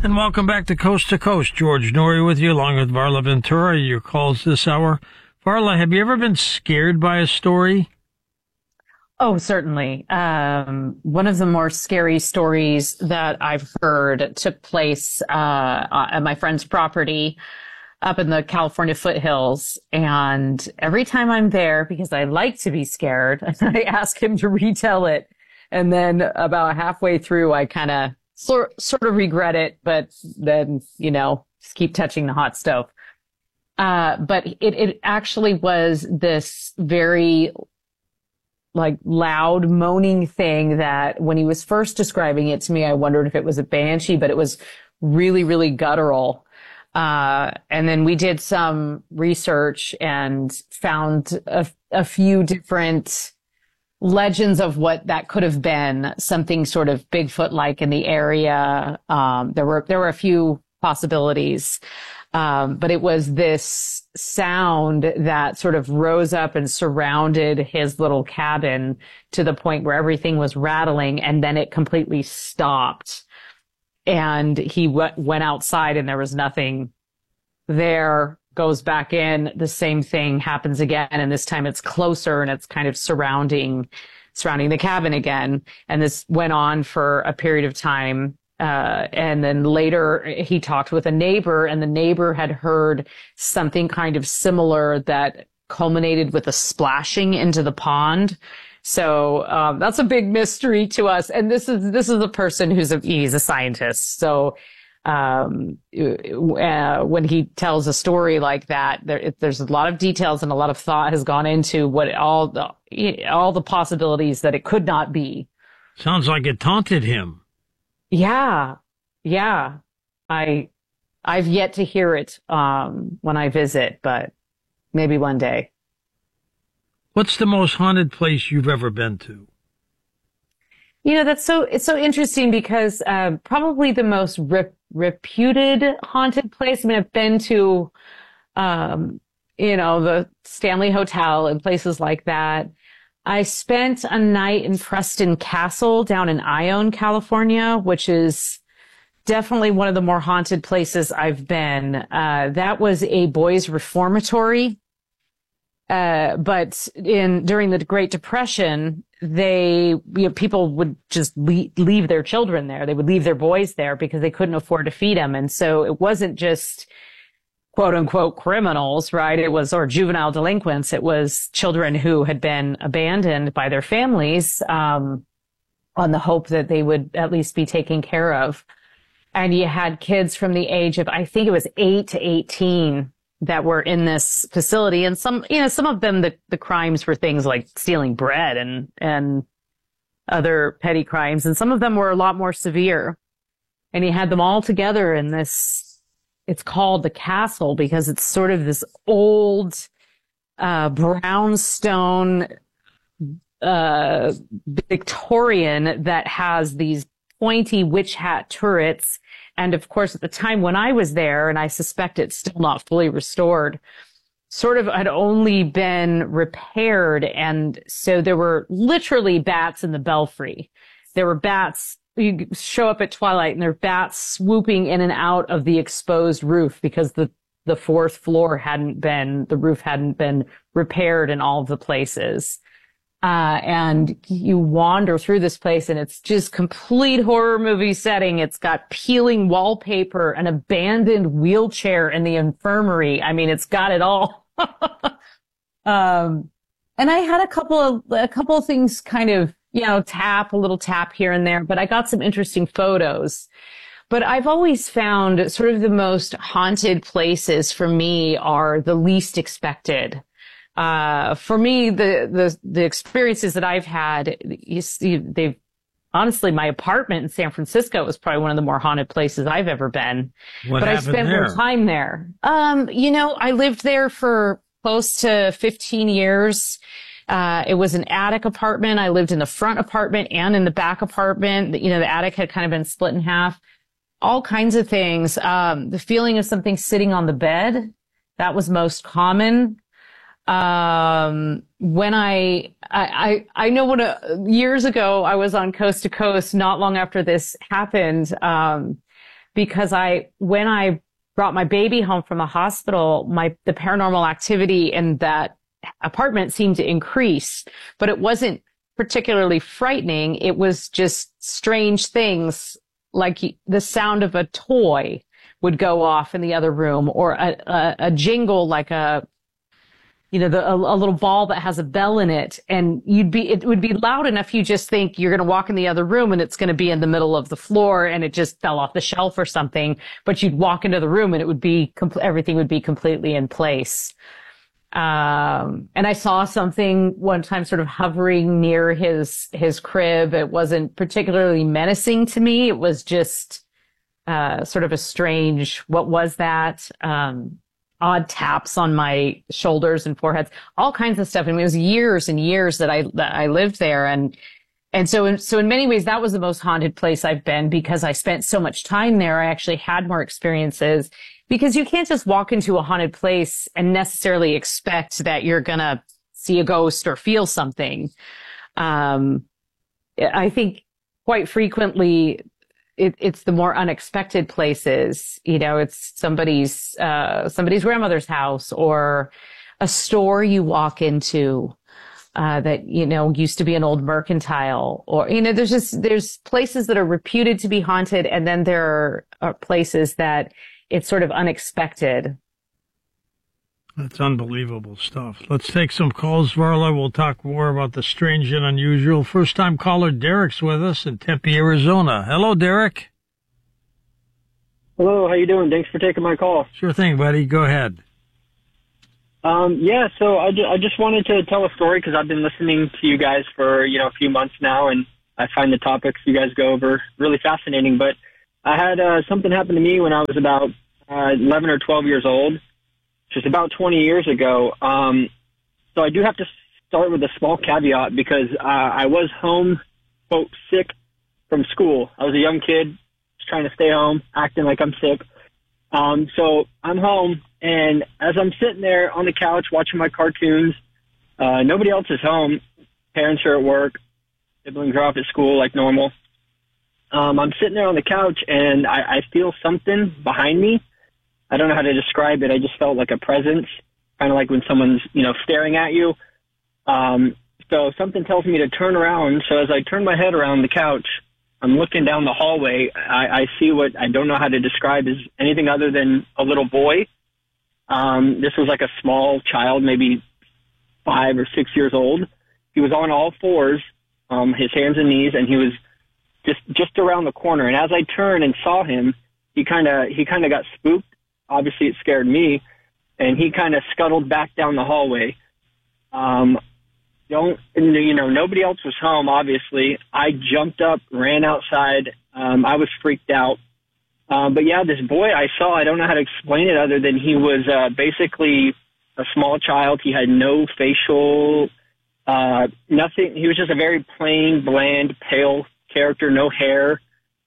And welcome back to Coast. George Noory with you, along with Varla Ventura. Your calls this hour. Varla, have you ever been scared by a story? Oh, certainly. One of the more scary stories that I've heard took place at my friend's property up in the California foothills. And every time I'm there, because I like to be scared, I ask him to retell it. And then about halfway through, I kind of sort of regret it, but then, just keep touching the hot stove. But it actually was this very loud moaning thing that when he was first describing it to me, I wondered if it was a banshee, but it was really, really guttural. And then we did some research and found a few different legends of what that could have been, something sort of Bigfoot-like in the area. There were a few possibilities. But it was this sound that sort of rose up and surrounded his little cabin to the point where everything was rattling, and then it completely stopped. And he went outside and there was nothing there, goes back in, the same thing happens again, and this time it's closer and it's kind of surrounding the cabin again. And this went on for a period of time. And then later he talked with a neighbor, and the neighbor had heard something kind of similar that culminated with a splashing into the pond. So, that's a big mystery to us. And this is a person he's a scientist. So, when he tells a story like that, there's a lot of details and a lot of thought has gone into what all the possibilities that it could not be. Sounds like it taunted him. Yeah. I've yet to hear it, when I visit, but maybe one day. What's the most haunted place you've ever been to? It's so interesting because, probably the most reputed haunted place. I mean, I've been to, the Stanley Hotel and places like that. I spent a night in Preston Castle down in Ione, California, which is definitely one of the more haunted places I've been. That was a boys' reformatory. But during the Great Depression, people would just leave their children there. They would leave their boys there because they couldn't afford to feed them. And so it wasn't just quote unquote criminals, right? Or juvenile delinquents. It was children who had been abandoned by their families, on the hope that they would at least be taken care of. And you had kids from the age of, I think it was 8 to 18 that were in this facility. And some of them, the crimes were things like stealing bread and other petty crimes. And some of them were a lot more severe. And you had them all together in this, it's called the castle because it's sort of this old, brownstone, Victorian that has these pointy witch hat turrets. And of course, at the time when I was there, and I suspect it's still not fully restored, sort of had only been repaired. And so there were literally bats in the belfry. There were bats. You show up at twilight and there are bats swooping in and out of the exposed roof because the fourth floor the roof hadn't been repaired in all of the places. And you wander through this place and it's just complete horror movie setting. It's got peeling wallpaper, an abandoned wheelchair in the infirmary. I mean, it's got it all. And I had a couple of things kind of, a little tap here and there, but I got some interesting photos. But I've always found sort of the most haunted places for me are the least expected. For me, the experiences that I've had, honestly, my apartment in San Francisco was probably one of the more haunted places I've ever been. But I spent more time there. I lived there for close to 15 years. It was an attic apartment. I lived in the front apartment and in the back apartment. The attic had kind of been split in half. All kinds of things. The feeling of something sitting on the bed, that was most common. When I know years ago I was on Coast to Coast, not long after this happened. because when I brought my baby home from the hospital, the paranormal activity in that apartment seemed to increase, but it wasn't particularly frightening. It was just strange things, like the sound of a toy would go off in the other room, or a jingle, like a little ball that has a bell in it, and it would be loud enough you just think you're going to walk in the other room and it's going to be in the middle of the floor and it just fell off the shelf or something, but you'd walk into the room and it would be everything would be completely in place. And I saw something one time sort of hovering near his crib. It wasn't particularly menacing to me. It was just sort of a strange, what was that? Odd taps on my shoulders and foreheads, all kinds of stuff. I mean, it was years and years that I lived there. And so in many ways, that was the most haunted place I've been, because I spent so much time there. I actually had more experiences, because you can't just walk into a haunted place and necessarily expect that you're going to see a ghost or feel something. I think quite frequently, it's the more unexpected places. It's somebody's grandmother's house, or a store you walk into, that, used to be an old mercantile, or, there's places that are reputed to be haunted. And then there are places that it's sort of unexpected. That's unbelievable stuff. Let's take some calls, Varla. We'll talk more about the strange and unusual. First-time caller Derek's with us in Tempe, Arizona. Hello, Derek. Hello, how you doing? Thanks for taking my call. Sure thing, buddy. Go ahead. So I just wanted to tell a story, because I've been listening to you guys for, a few months now, and I find the topics you guys go over really fascinating. But I had something happen to me when I was about 11 or 12 years old, just about 20 years ago. So I do have to start with a small caveat, because I was home, quote, sick from school. I was a young kid, just trying to stay home, acting like I'm sick. So I'm home, and as I'm sitting there on the couch watching my cartoons, nobody else is home. Parents are at work. Siblings are off at school like normal. I'm sitting there on the couch, and I feel something behind me. I don't know how to describe it. I just felt like a presence, kind of like when someone's, staring at you. So something tells me to turn around. So as I turn my head around the couch, I'm looking down the hallway. I see what I don't know how to describe as anything other than a little boy. This was like a small child, maybe 5 or 6 years old. He was on all fours, his hands and knees, and he was just around the corner. And as I turned and saw him, he kind of got spooked. Obviously, it scared me, and he kind of scuttled back down the hallway. Nobody else was home, obviously. I jumped up, ran outside. I was freaked out. But yeah, this boy I saw, I don't know how to explain it other than he was basically a small child. He had no facial, nothing. He was just a very plain, bland, pale character, no hair.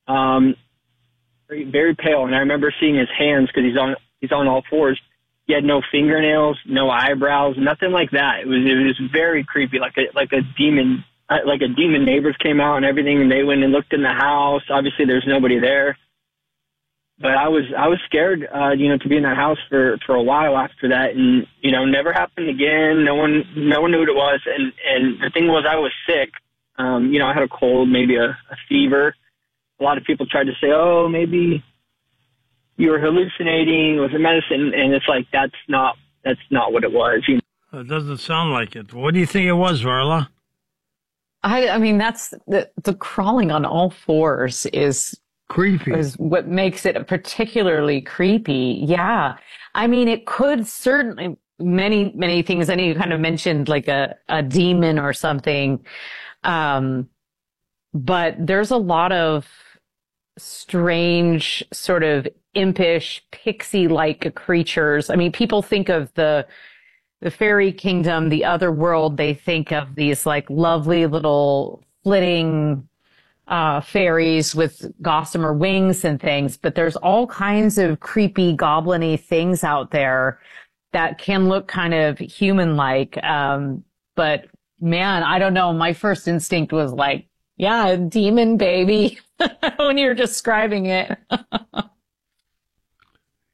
Very, very pale. And I remember seeing his hands, because he's on all fours. He had no fingernails, no eyebrows, nothing like that. It was very creepy, like a demon. Like a demon. Neighbors came out and everything, and they went and looked in the house. Obviously, there's nobody there. But I was scared, to be in that house for a while after that, and never happened again. No one knew what it was, and the thing was, I was sick. I had a cold, maybe a fever. A lot of people tried to say, oh, maybe you were hallucinating with the medicine, and it's like that's not what it was. It doesn't sound like it. What do you think it was, Varla? I mean, that's the crawling on all fours is creepy. Is what makes it particularly creepy. Yeah, I mean, it could certainly many things. I know you kind of mentioned like a demon or something, but there's a lot of strange, sort of impish, pixie-like creatures. I mean, people think of the fairy kingdom, the other world. They think of these like lovely little flitting fairies with gossamer wings and things, but there's all kinds of creepy, goblin-y things out there that can look kind of human-like. But man, I don't know. My first instinct was like, yeah, demon baby, when you're describing it.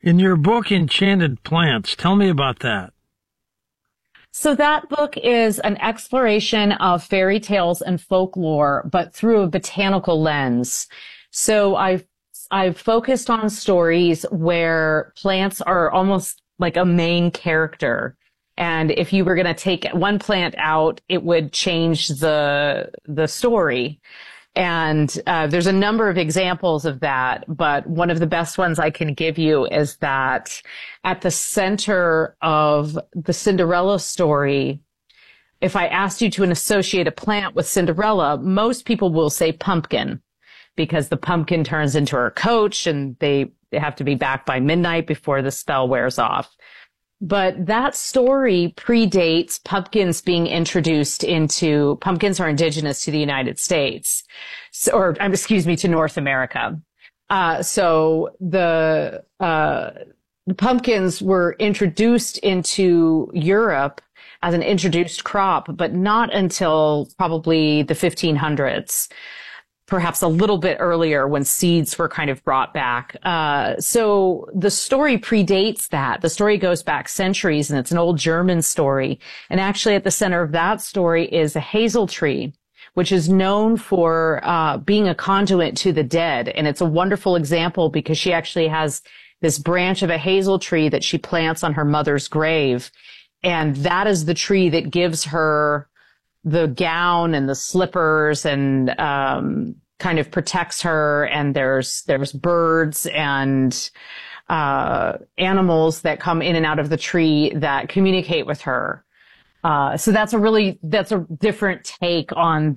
In your book, Enchanted Plants, tell me about that. So that book is an exploration of fairy tales and folklore, but through a botanical lens. So I've focused on stories where plants are almost like a main character. And if you were going to take one plant out, it would change the story. And there's a number of examples of that, but one of the best ones I can give you is that at the center of the Cinderella story, if I asked you to associate a plant with Cinderella, most people will say pumpkin, because the pumpkin turns into her coach and they have to be back by midnight before the spell wears off. But that story predates pumpkins being introduced into, pumpkins are indigenous to the United States, to North America. So the pumpkins were introduced into Europe as an introduced crop, but not until probably the 1500s. Perhaps a little bit earlier when seeds were kind of brought back. So the story predates that. The story goes back centuries, and it's an old German story. And actually at the center of that story is a hazel tree, which is known for being a conduit to the dead. And it's a wonderful example because she actually has this branch of a hazel tree that she plants on her mother's grave. And that is the tree that gives her the gown and the slippers and kind of protects her. And there's birds and animals that come in and out of the tree that communicate with her. So that's a different take on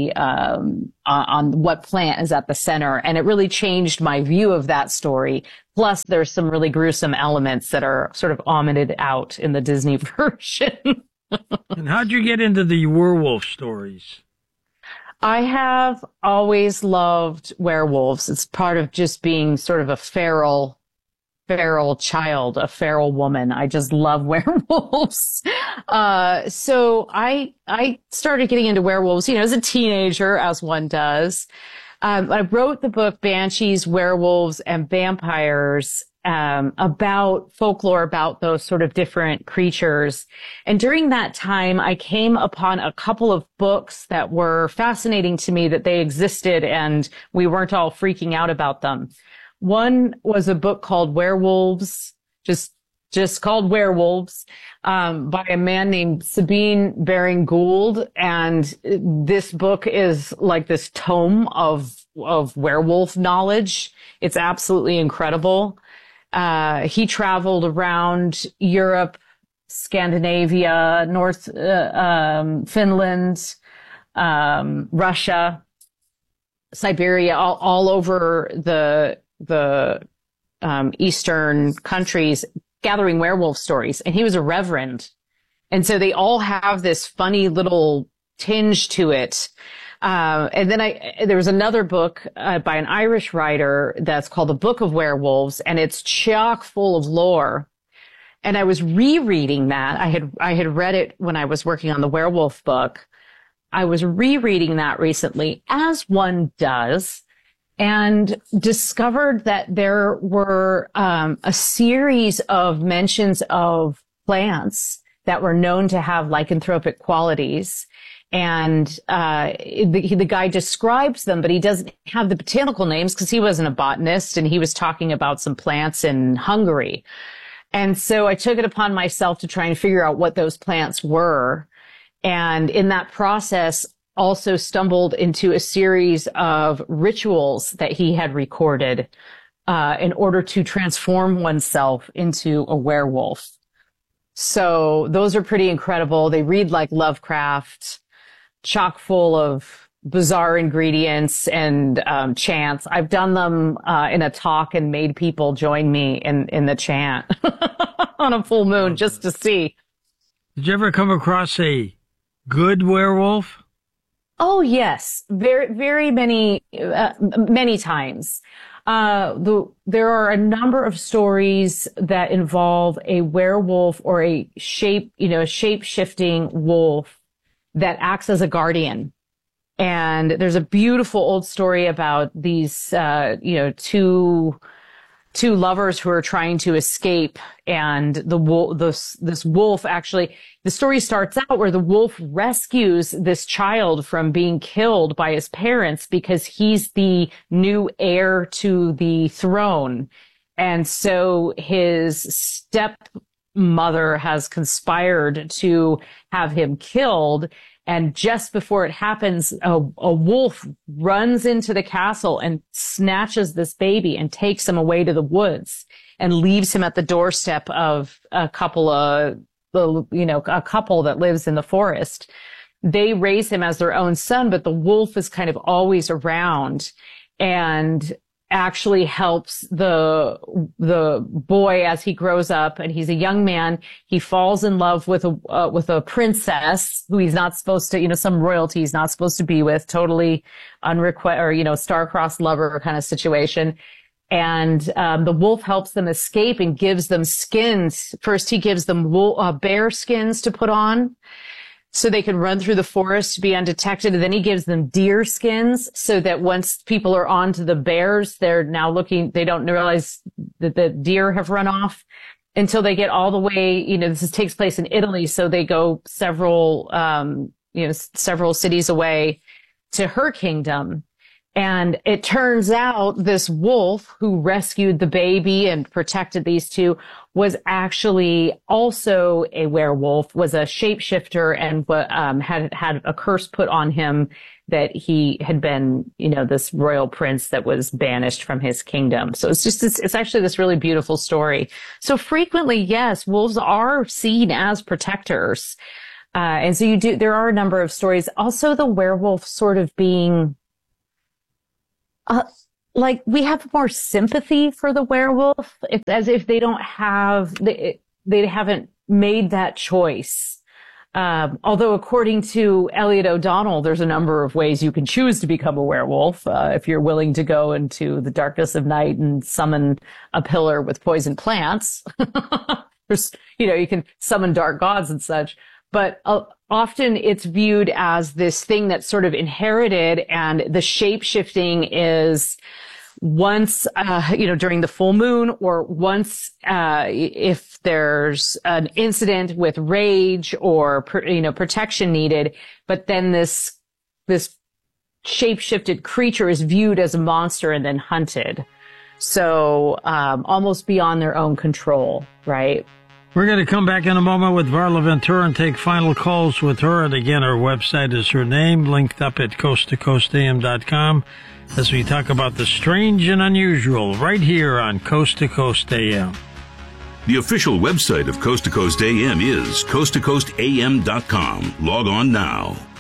on what plant is at the center. And it really changed my view of that story. Plus there's some really gruesome elements that are sort of omitted out in the Disney version. And how'd you get into the werewolf stories? I have always loved werewolves. It's part of just being sort of a feral child, a feral woman. I just love werewolves. So I started getting into werewolves, as a teenager, as one does. I wrote the book Banshees, Werewolves, and Vampires, about folklore about those sort of different creatures. And during that time, I came upon a couple of books that were fascinating to me that they existed and we weren't all freaking out about them. One was a book called Werewolves, just called Werewolves, by a man named Sabine Baring-Gould. And this book is like this tome of werewolf knowledge. It's absolutely incredible. He traveled around Europe, Scandinavia, Finland, Russia, Siberia, all over the Eastern countries, gathering werewolf stories. And he was a reverend. And so they all have this funny little tinge to it. And then there was another book by an Irish writer that's called The Book of Werewolves, and it's chock full of lore. And I was rereading that. I had read it when I was working on the werewolf book. I was rereading that recently, as one does, and discovered that there were a series of mentions of plants that were known to have lycanthropic qualities. And the guy describes them, but he doesn't have the botanical names because he wasn't a botanist, and he was talking about some plants in Hungary. And so I took it upon myself to try and figure out what those plants were. And in that process, also stumbled into a series of rituals that he had recorded in order to transform oneself into a werewolf. So those are pretty incredible. They read like Lovecraft, chock full of bizarre ingredients and chants. I've done them in a talk and made people join me in the chant on a full moon just to see. Did you ever come across a good werewolf? Oh, yes. Very, very many times. There are a number of stories that involve a werewolf or a shape-shifting wolf that acts as a guardian. And there's a beautiful old story about these, two two lovers who are trying to escape, and this wolf actually, the story starts out where the wolf rescues this child from being killed by his parents because he's the new heir to the throne. And so his stepmother has conspired to have him killed. And just before it happens, a wolf runs into the castle and snatches this baby and takes him away to the woods and leaves him at the doorstep of a couple that lives in the forest. They raise him as their own son, but the wolf is kind of always around and actually helps the boy as he grows up, and he's a young man. He falls in love with a princess who he's not supposed to, some royalty he's not supposed to be with, totally star-crossed lover kind of situation. And the wolf helps them escape and gives them skins. First, he gives them bear skins to put on so they can run through the forest to be undetected. And then he gives them deer skins so that once people are onto the bears, they're now they don't realize that the deer have run off until they get all the way, this takes place in Italy. So they go several cities away to her kingdom. And it turns out this wolf who rescued the baby and protected these two was actually also a werewolf, was a shapeshifter, and had a curse put on him that he had been, this royal prince that was banished from his kingdom. So it's actually this really beautiful story. So frequently, yes, wolves are seen as protectors. And so there are a number of stories. Also the werewolf sort of being, we have more sympathy for the werewolf, as if they haven't made that choice. Although according to Elliot O'Donnell, there's a number of ways you can choose to become a werewolf. If you're willing to go into the darkness of night and summon a pillar with poison plants, you can summon dark gods and such. But often it's viewed as this thing that's sort of inherited, and the shape-shifting is once, during the full moon, or once, if there's an incident with rage or, protection needed. But then this shape-shifted creature is viewed as a monster and then hunted. So, almost beyond their own control, right? We're going to come back in a moment with Varla Ventura and take final calls with her. And again, our website is her name, linked up at coasttocoastam.com, as we talk about the strange and unusual right here on Coast to Coast AM. The official website of Coast to Coast AM is coasttocoastam.com. Log on now.